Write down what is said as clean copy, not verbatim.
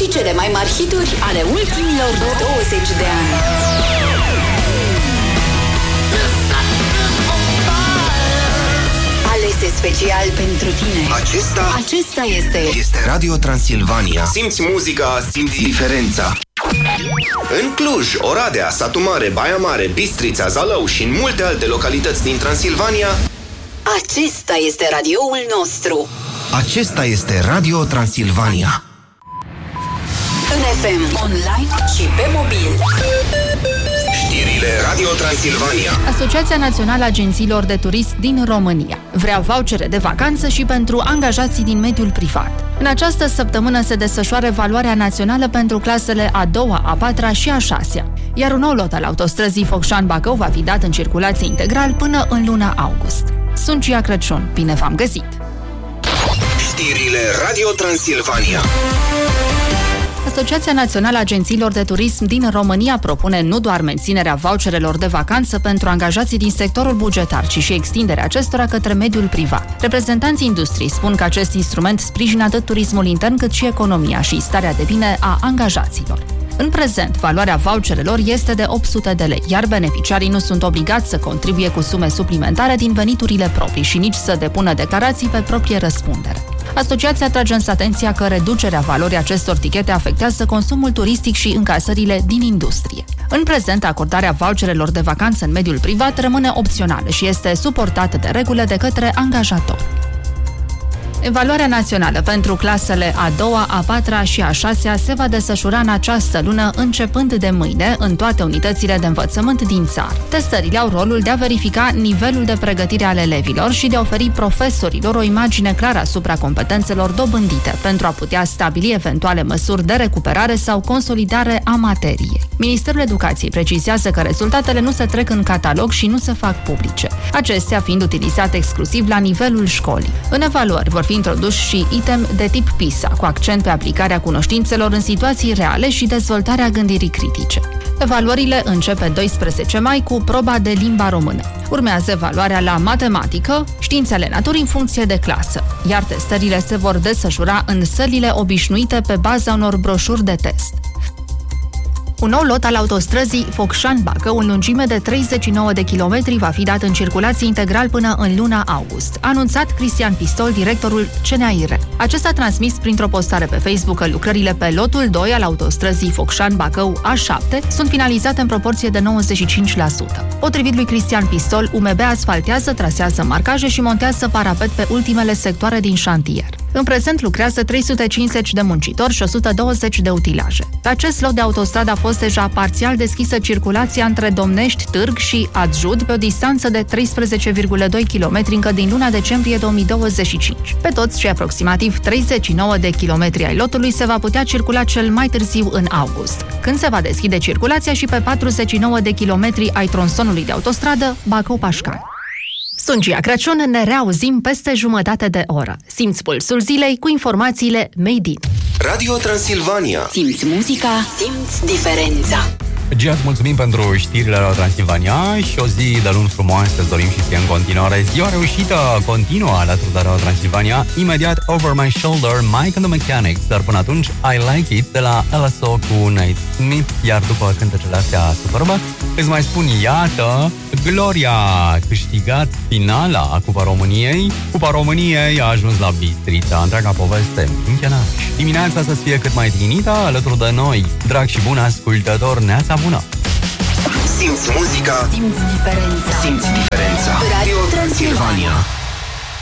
și cele mai mari hituri ale ultimilor 20 de ani. Alese special pentru tine. Acesta este Radio Transilvania. Simți muzica, simți diferența. În Cluj, Oradea, Satu Mare, Baia Mare, Bistrița, Zalău și în multe alte localități din Transilvania, acesta este radioul nostru. Acesta este Radio Transilvania. În FM, online și pe mobil. Știrile Radio Transilvania. Asociația Națională a Agențiilor de Turism din România vrea vouchere de vacanță și pentru angajații din mediul privat. În această săptămână se desfășoară evaluarea națională pentru clasele a 2-a, a 4-a și a 6-a, iar un nou lot al autostrăzii Focșani-Bacău va fi dat în circulație integral până în luna august. Sunt Cia Crăciun, bine v-am găsit! Știrile Radio Transilvania. Asociația Națională a Agențiilor de Turism din România propune nu doar menținerea voucherelor de vacanță pentru angajații din sectorul bugetar, ci și extinderea acestora către mediul privat. Reprezentanții industriei spun că acest instrument sprijină atât turismul intern cât și economia și starea de bine a angajaților. În prezent, valoarea voucherelor este de 800 de lei, iar beneficiarii nu sunt obligați să contribuie cu sume suplimentare din veniturile proprii și nici să depună declarații pe proprie răspundere. Asociația trage însă atenția că reducerea valorii acestor tichete afectează consumul turistic și încasările din industrie. În prezent, acordarea voucherelor de vacanță în mediul privat rămâne opțională și este suportată de regulă de către angajatori. Evaluarea națională pentru clasele a 2-a, a 4-a și a 6-a se va desfășura în această lună, începând de mâine, în toate unitățile de învățământ din țară. Testările au rolul de a verifica nivelul de pregătire al elevilor și de a oferi profesorilor o imagine clară asupra competențelor dobândite, pentru a putea stabili eventuale măsuri de recuperare sau consolidare a materiei. Ministerul Educației precizează că rezultatele nu se trec în catalog și nu se fac publice, acestea fiind utilizate exclusiv la nivelul școlii. În evaluări vor fi introduși și item de tip PISA, cu accent pe aplicarea cunoștințelor în situații reale și dezvoltarea gândirii critice. Evaluările încep pe 12 mai cu proba de limba română. Urmează evaluarea la matematică, științele naturii în funcție de clasă, iar testările se vor desfășura în sălile obișnuite pe baza unor broșuri de test. Un nou lot al autostrăzii Focșani-Bacău, în lungime de 39 de kilometri, va fi dat în circulație integral până în luna august, a anunțat Cristian Pistol, directorul CNAIR. Acesta a transmis printr-o postare pe Facebook că lucrările pe lotul 2 al autostrăzii Focșani-Bacău A7 sunt finalizate în proporție de 95%. Potrivit lui Cristian Pistol, UMB asfaltează, trasează marcaje și montează parapet pe ultimele sectoare din șantier. În prezent lucrează 350 de muncitori și 120 de utilaje. Pe acest lot de autostradă a fost deja parțial deschisă circulația între Domnești, Târg și Aджud pe o distanță de 13,2 km încă din luna decembrie 2025. Pe toți cei aproximativ 39 de kilometri ai lotului se va putea circula cel mai târziu în august, când se va deschide circulația și pe 49 de kilometri ai tronsonului de autostradă Bacău-Pașcani. Sunt Cia Crăciun, ne reauzim peste jumătate de oră. Simți pulsul zilei cu informațiile Made in Radio Transilvania. Simți muzica, simți diferența. Gia, îți mulțumim pentru știrile la Transilvania și o zi de luni frumoasă îți dorim și ție în continuare. Ziua reușită continuă alături de Radio Transilvania. Imediat Over My Shoulder, Mike and the Mechanics, dar până atunci I Like It de la LSO cu Nate Smith. Iar după cântecele astea superbe, îți mai spun, iată, Gloria a câștigat finala Cupa României. Cupa României a ajuns la Bistrița, întreaga poveste în Chenaș. Dimineața să fie cât mai trinită alături de noi. Drag și bun ascultător, neața bună! Simți muzica, simți diferența. simți diferența. Radio Transilvania.